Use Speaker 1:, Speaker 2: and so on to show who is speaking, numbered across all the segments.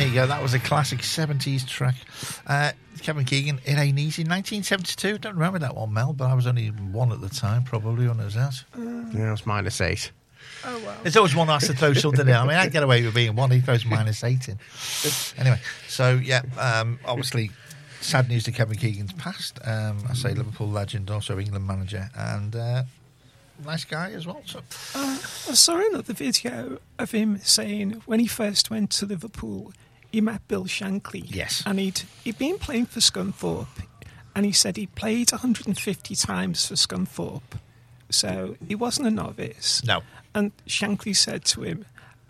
Speaker 1: There you go. That was a classic 70s track. Kevin Keegan, It Ain't Easy, 1972. Don't remember that one, Mel, but I was only one at the time, probably, when it was out.
Speaker 2: Yeah, it was -8.
Speaker 3: Oh, well.
Speaker 1: There's always one that has to throw something in. I mean, I'd get away with being one. He throws -8 in. Anyway, so, yeah, obviously, sad news to Kevin Keegan's passed. I say Liverpool legend, also England manager, and nice guy as well. So.
Speaker 3: I saw another video of him saying when he first went to Liverpool, he met Bill Shankly.
Speaker 1: Yes.
Speaker 3: And he'd been playing for Scunthorpe, and he said he played 150 times for Scunthorpe. So he wasn't a novice.
Speaker 1: No.
Speaker 3: And Shankly said to him,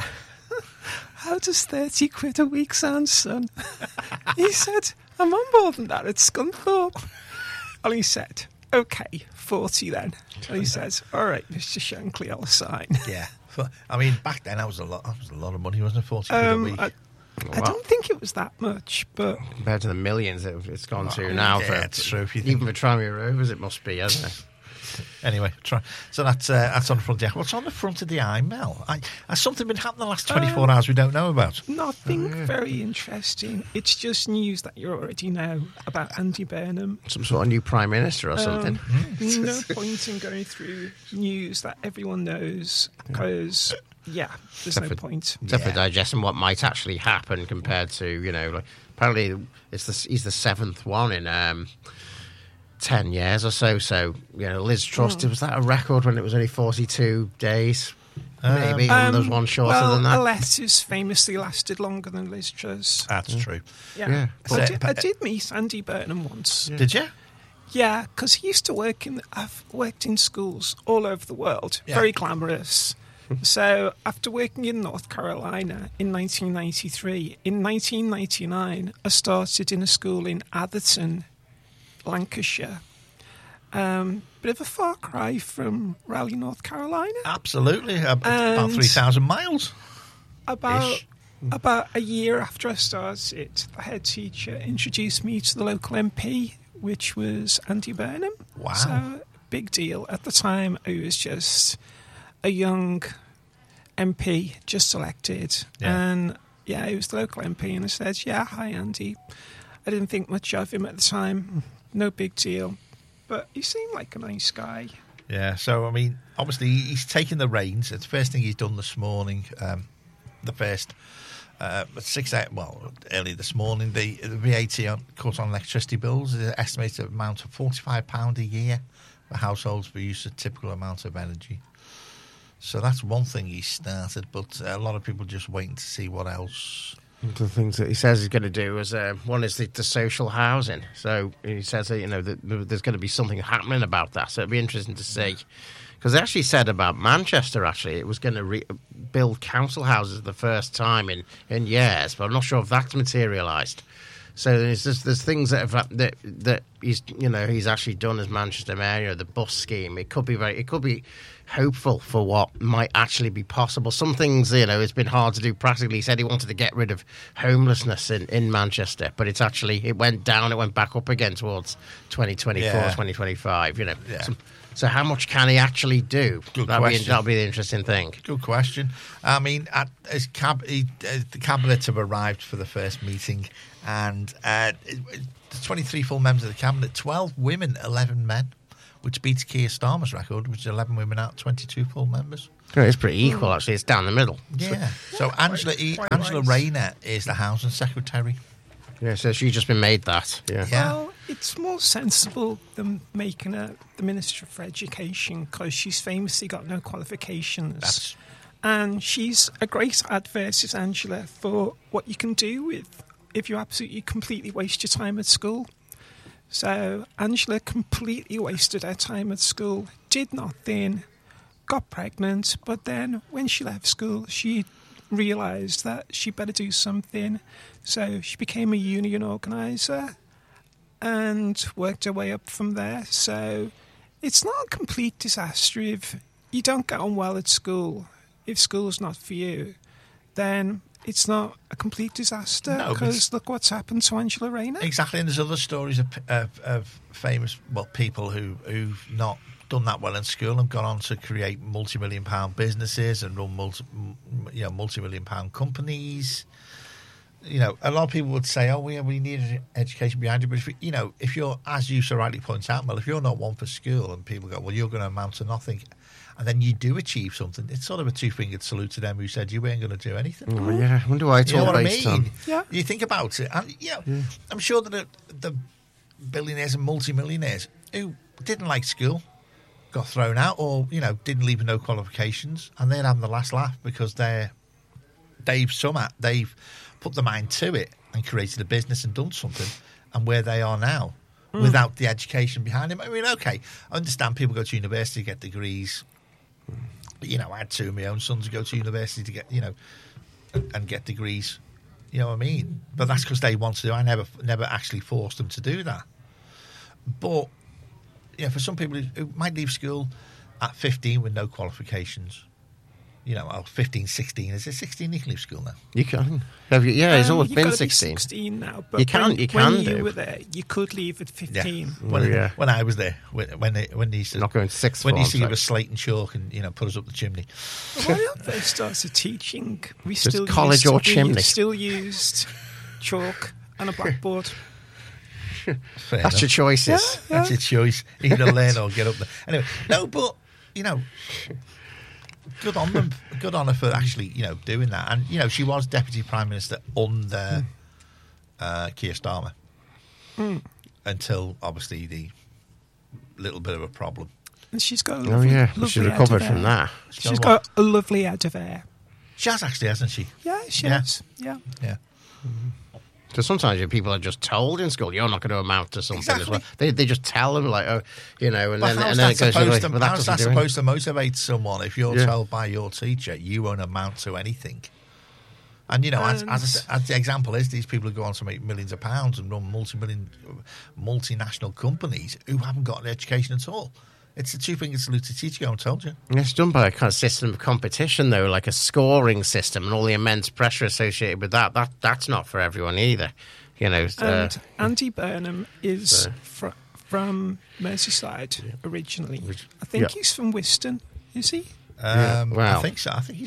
Speaker 3: "How does 30 quid a week sound, son?" He said, "I'm on more than that at Scunthorpe." And he said, "OK, 40 then." And he says, "All right, Mr. Shankly, I'll sign."
Speaker 1: Yeah. I mean, back then, that was a lot of money, wasn't it? 40 quid a week.
Speaker 3: I don't think it was that much, but
Speaker 2: Compared to the millions it's gone to now.
Speaker 1: Yeah, it's true.
Speaker 2: Even for Tranmere Rovers, it must be, hasn't it?
Speaker 1: Anyway, so that's on the front of the eye. What's on the front of the eye, Mel? Has something been happening the last 24 hours we don't know about?
Speaker 3: nothing very interesting. It's just news that you already know about Andy Burnham.
Speaker 2: Some sort of new Prime Minister or something.
Speaker 3: No point in going through news that everyone knows because, there's no point.
Speaker 2: Except for digesting what might actually happen compared to, like, apparently he's the 7th one in 10 years or so. So, Liz Truss, was that a record when it was only 42 days? Maybe, and there's one shorter than that.
Speaker 3: Lettuce famously lasted longer than Liz Truss.
Speaker 1: That's true.
Speaker 3: Yeah. I did meet Andy Burnham once.
Speaker 1: Did you?
Speaker 3: Yeah, because he used to I've worked in schools all over the world.
Speaker 1: Yeah.
Speaker 3: Very glamorous. So after working in North Carolina in 1993, in 1999, I started in a school in Atherton, Lancashire. Bit of a far cry from Raleigh, North Carolina.
Speaker 1: Absolutely. About 3,000 miles.
Speaker 3: About a year after I started, the head teacher introduced me to the local MP, which was Andy Burnham.
Speaker 1: Wow.
Speaker 3: So, big deal. At the time, I was just a young MP, just elected.
Speaker 1: Yeah.
Speaker 3: And, he was the local MP, and I said, hi, Andy. I didn't think much of him at the time. No big deal. But he seemed like a nice guy.
Speaker 1: Yeah, so, I mean, obviously, he's taken the reins. It's the first thing he's done this morning. Early this morning, the VAT cut on electricity bills is an estimated amount of £45 a year for households for use of typical amount of energy. So that's one thing he started, but a lot of people just waiting to see what else.
Speaker 2: The things that he says he's going to do is one is the social housing. So he says that there's going to be something happening about that. So it'd be interesting to see, because they actually said about Manchester it was going to build council houses the first time in years, but I'm not sure if that's materialised. So there's things that he's actually done as Manchester Mayor, the bus scheme. It could be hopeful for what might actually be possible. Some things, it's been hard to do practically. He said he wanted to get rid of homelessness in Manchester, but it went down, it went back up again towards 2024, 2025, So how much can he actually do? That'll be the interesting thing.
Speaker 1: Good question. I mean, the cabinets have arrived for the first meeting, and the 23 full members of the cabinet, 12 women, 11 men, which beats Keir Starmer's record, which is 11 women out, 22 full members.
Speaker 2: It's pretty equal, actually. It's down the middle.
Speaker 1: Yeah. So Angela Rayner is the Housing Secretary.
Speaker 2: Yeah, so she's just been made that. Yeah.
Speaker 3: Well, it's more sensible than making her the Minister for Education, because she's famously got no qualifications. And she's a great advert, is Angela, for what you can do if you absolutely completely waste your time at school. So Angela completely wasted her time at school, did nothing, got pregnant, but then when she left school, she realised that she better do something. So she became a union organiser and worked her way up from there. So it's not a complete disaster if you don't get on well at school. If school's not for you, then it's not a complete disaster, because look what's happened to Angela Rayner.
Speaker 1: Exactly, and there's other stories of famous people who've not done that well in school and gone on to create multi-million-pound businesses and run multi-million-pound companies. a lot of people would say, "Oh, we need an education behind you." But if you're, as you so rightly point out, Mel, if you're not one for school, and people go, "Well, you're going to amount to nothing," and then you do achieve something, it's sort of a two-fingered salute to them who said you weren't going to do anything.
Speaker 2: Oh, yeah, I wonder why it's all based on.
Speaker 3: Yeah.
Speaker 1: You think about it, and I'm sure that the billionaires and multimillionaires who didn't like school got thrown out, or didn't leave with no qualifications, and they're having the last laugh because they've put the mind to it and created a business and done something, and where they are now without the education behind them. I mean, okay, I understand people go to university to get degrees. I had two of my own sons go to university to get and get degrees. You know what I mean? But that's because they want to do. I never actually forced them to do that. But for some people who might leave school at 15 with no qualifications, 15, 16. Is it 16 you can leave school now?
Speaker 2: You can. It's always been 16.
Speaker 3: 16 now, but
Speaker 2: you can
Speaker 3: when
Speaker 2: do.
Speaker 3: You were there, you could leave at 15.
Speaker 1: Yeah. When I was there, when they used to
Speaker 2: not going to sixth
Speaker 1: when
Speaker 2: form,
Speaker 1: they used to give us slate and chalk and put us up the chimney.
Speaker 3: When I first started teaching, we
Speaker 2: just
Speaker 3: still
Speaker 2: college
Speaker 3: used,
Speaker 2: or chimney.
Speaker 3: We still used chalk and a blackboard.
Speaker 2: That's your choices.
Speaker 3: Yeah.
Speaker 1: That's your choice. Either learn or get up there. Anyway, no, but good on them. Good on her for actually doing that. And she was Deputy Prime Minister under Keir Starmer until obviously the little bit of a problem.
Speaker 3: And she's got a lovely
Speaker 2: she recovered from that.
Speaker 3: She's got a lovely head of hair.
Speaker 1: She has actually, hasn't she?
Speaker 3: Yeah, she has. Yeah.
Speaker 2: So sometimes people are just told in school, you're not going to amount to something as well.
Speaker 1: Exactly.
Speaker 2: They just tell them, like, and
Speaker 1: then
Speaker 2: it goes,
Speaker 1: how's that supposed to motivate someone if you're told by your teacher you won't amount to anything? And, as the example is, these people who go on to make millions of pounds and run multinational companies who haven't got an education at all. It's a two-fingered salute to teacher, I told you.
Speaker 2: It's done by a kind of system of competition, though, like a scoring system and all the immense pressure associated with that. That's not for everyone either.
Speaker 3: And Andy Burnham is from Merseyside originally. I think he's from Wiston, is he?
Speaker 1: I think so. I think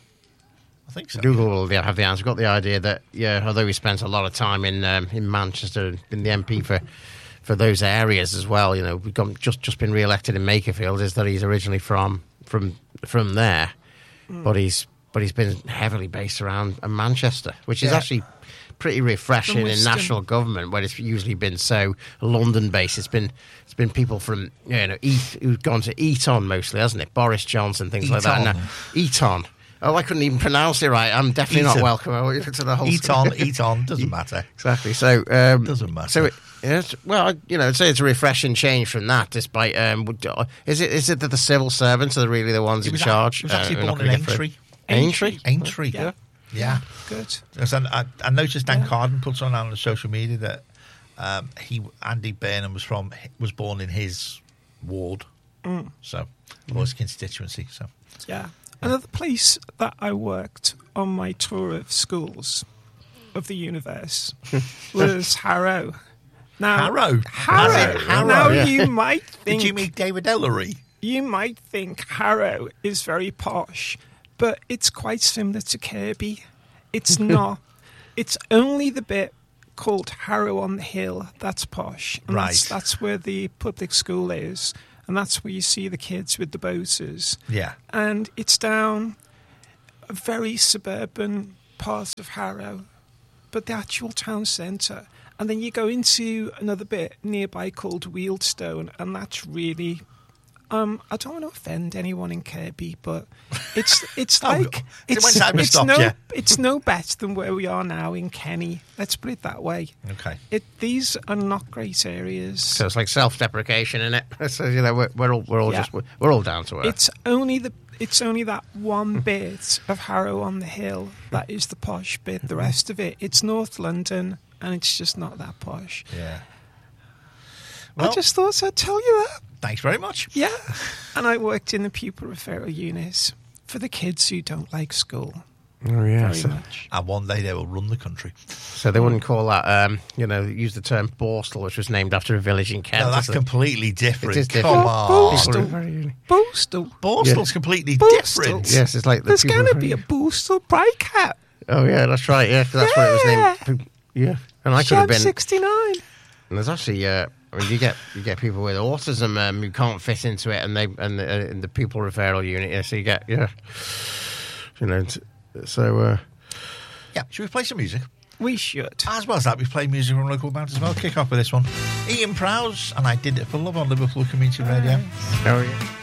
Speaker 1: so.
Speaker 2: Google will have the answer. Got the idea that, although he spent a lot of time in Manchester, been the MP for those areas as well, we've just been re-elected in Makerfield, is that he's originally from there, but he's been heavily based around Manchester, which is actually pretty refreshing in national government, where it's usually been so London based. It's been people from who've gone to Eton mostly, hasn't it? Boris Johnson, things like that. And Eton. Oh, I couldn't even pronounce it right. I'm definitely not welcome to the whole.
Speaker 1: Eton doesn't matter.
Speaker 2: Exactly. So
Speaker 1: doesn't matter.
Speaker 2: So I'd say it's a refreshing change from that. Despite is it that the civil servants are really the ones in charge?
Speaker 1: He was actually born in Aintree.
Speaker 2: Aintree.
Speaker 1: Yeah.
Speaker 3: Good.
Speaker 1: I noticed Dan Carden puts on social media that Andy Burnham was born in his ward, so or his constituency. So
Speaker 3: Another place that I worked on my tour of schools of the universe was Harrow. Now,
Speaker 1: Harrow.
Speaker 3: Now you might think.
Speaker 1: Did you meet David Ellery?
Speaker 3: You might think Harrow is very posh, but it's quite similar to Kirby. It's not. It's only the bit called Harrow on the Hill that's posh. And that's where the public school is. And that's where you see the kids with the boaters.
Speaker 1: Yeah.
Speaker 3: And it's down a very suburban part of Harrow, but the actual town centre. And then you go into another bit nearby called Wealdstone, and that's really... I don't want to offend anyone in Kirby, but it's like... It's no better than where we are now in Kenny. Let's put it that way.
Speaker 1: Okay.
Speaker 3: These are not great areas.
Speaker 2: So it's like self-deprecation, isn't it? So we're all down to earth.
Speaker 3: It's only that one bit of Harrow on the Hill that is the posh bit. The rest of it's North London, and it's just not that posh.
Speaker 1: Yeah.
Speaker 3: Well, I just thought I'd tell you that.
Speaker 1: Thanks very much.
Speaker 3: Yeah. And I worked in the pupil referral unit for the kids who don't like school.
Speaker 2: Oh, yeah.
Speaker 3: Very much.
Speaker 1: And one day they will run the country.
Speaker 2: So they wouldn't call that, use the term Borstal, which was named after a village in Kent.
Speaker 1: No, that's completely different.
Speaker 2: It is different.
Speaker 1: Come on.
Speaker 3: Borstal.
Speaker 1: Borstal's completely different.
Speaker 2: Yes, it's like
Speaker 3: there's going to be a Borstal breakout.
Speaker 2: Oh, yeah, that's right. Yeah, 'cause that's what it was named. Yeah. And I could have been
Speaker 3: 69.
Speaker 2: And there's actually, I mean, you get people with autism who can't fit into it, and the pupil referral unit. Yeah, so you get, yeah, so.
Speaker 1: Yeah, should we play some music?
Speaker 3: We should.
Speaker 1: As well as that, we play music from local bands as well. Kick off with this one. Ian Prowse, and I Did It for Love on Liverpool Community Radio.
Speaker 2: Oh, yeah.